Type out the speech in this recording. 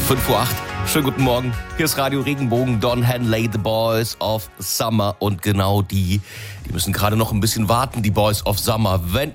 5:08 Uhr. Schönen guten Morgen. Hier ist Radio Regenbogen, Don Henley, The Boys of Summer. Und genau die müssen gerade noch ein bisschen warten, die Boys of Summer. Wenn